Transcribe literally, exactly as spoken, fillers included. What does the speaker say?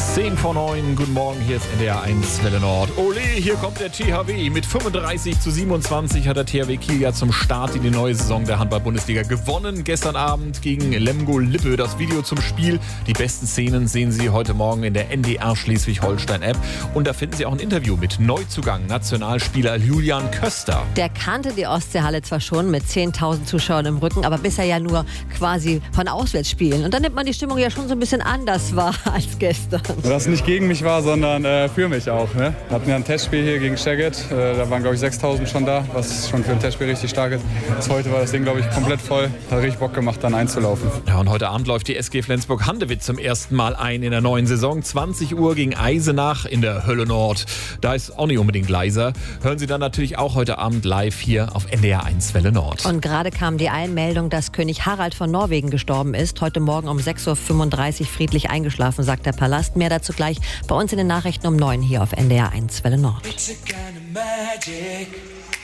zehn vor neun, guten Morgen, hier ist N D R eins Welle Nord. Ole, hier kommt der T H W. Mit fünfunddreißig zu siebenundzwanzig hat der T H W Kiel ja zum Start in die neue Saison der Handball-Bundesliga gewonnen. Gestern Abend gegen Lemgo Lippe. Das Video zum Spiel. Die besten Szenen sehen Sie heute Morgen in der N D R Schleswig-Holstein-App. Und da finden Sie auch ein Interview mit Neuzugang Nationalspieler Julian Köster. Der kannte die Ostseehalle zwar schon mit zehntausend Zuschauern im Rücken, aber bisher ja nur quasi von Auswärtsspielen. Und dann nimmt man die Stimmung ja schon so ein bisschen anders wahr als gestern. Das nicht gegen mich war, sondern äh, für mich auch. Ne? Wir hatten ja ein Testspiel hier gegen Szeged. Äh, da waren, glaube ich, sechstausend schon da, was schon für ein Testspiel richtig stark ist. Bis heute war das Ding, glaube ich, komplett voll. Hat richtig Bock gemacht, dann einzulaufen. Ja, und heute Abend läuft die S G Flensburg-Handewitt zum ersten Mal ein in der neuen Saison. zwanzig Uhr gegen Eisenach in der Hölle Nord. Da ist auch nicht unbedingt leiser. Hören Sie dann natürlich auch heute Abend live hier auf N D R eins Welle Nord. Und gerade kam die Einmeldung, dass König Harald von Norwegen gestorben ist. Heute Morgen um sechs Uhr fünfunddreißig friedlich eingeschlafen, sagt der Palast. Mehr dazu gleich bei uns in den Nachrichten um neun hier auf N D R eins Welle Nord.